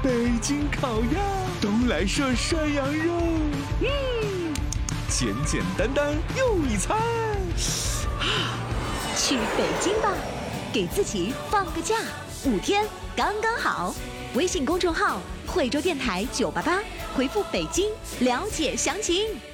北京烤鸭，东来顺涮羊肉，简简单单又一餐。 去北京吧，给自己放个假，5天刚刚好。微信公众号惠州电台988，回复北京了解详情。